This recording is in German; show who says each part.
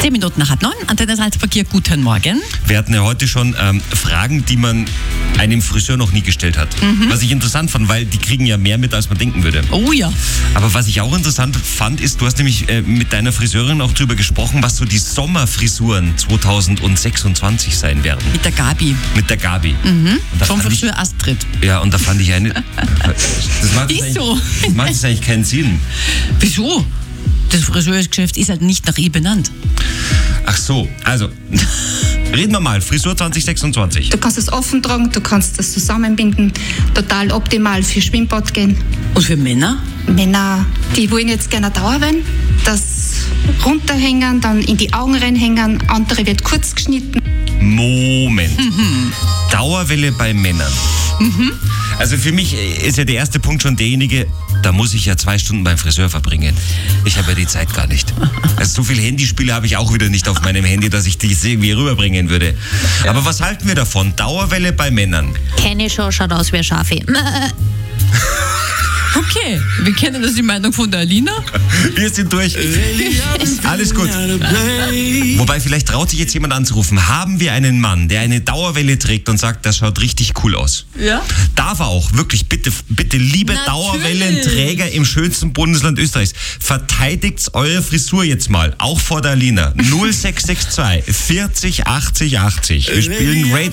Speaker 1: 10 Minuten nach 8:30, Antenne Salzburg hier, guten Morgen.
Speaker 2: Wir hatten ja heute schon Fragen, die man einem Friseur noch nie gestellt hat. Was ich interessant fand, weil die kriegen ja mehr mit, als man denken würde.
Speaker 1: Oh ja.
Speaker 2: Aber was ich auch interessant fand, ist, du hast nämlich mit deiner Friseurin auch drüber gesprochen, was so die Sommerfrisuren 2026 sein werden.
Speaker 1: Mit der Gabi.
Speaker 2: Mit der Gabi. Und da
Speaker 1: Vom
Speaker 2: fand ich-
Speaker 1: Friseur Astrid.
Speaker 2: Ja, und da fand ich eine... Das macht
Speaker 1: Ist
Speaker 2: jetzt
Speaker 1: so.
Speaker 2: eigentlich- Das macht jetzt eigentlich keinen Sinn.
Speaker 1: Wieso? Das Friseursgeschäft ist halt nicht nach ihr benannt.
Speaker 2: Ach so, also... Reden wir mal, Frisur 2026.
Speaker 3: Du kannst es offen tragen, du kannst es zusammenbinden. Total optimal für Schwimmbad gehen.
Speaker 1: Und für Männer?
Speaker 3: Männer, die wollen jetzt gerne Dauerwellen, das runterhängen, dann in die Augen reinhängen. Andere wird kurz geschnitten.
Speaker 2: Moment. Dauerwelle bei Männern. Also für mich ist ja der erste Punkt schon derjenige, da muss ich ja 2 Stunden beim Friseur verbringen. Ich habe ja die Zeit gar nicht. Also so viel Handyspiele habe ich auch wieder nicht auf meinem Handy, dass ich das irgendwie rüberbringen würde. Aber was halten wir davon? Dauerwelle bei Männern.
Speaker 4: Keine Show, schaut aus wie ein Schafi.
Speaker 1: Okay, wir kennen das die Meinung von der Alina.
Speaker 2: Wir sind durch. Alles gut. Wobei, vielleicht traut sich jetzt jemand anzurufen. Haben wir einen Mann, der eine Dauerwelle trägt und sagt, das schaut richtig cool aus?
Speaker 1: Ja.
Speaker 2: Darf er auch. Wirklich, bitte, liebe
Speaker 1: Natürlich.
Speaker 2: Dauerwellenträger im schönsten Bundesland Österreichs. Verteidigt eure Frisur jetzt mal. Auch vor der Alina. 0662 40 80 80. Wir spielen Radio.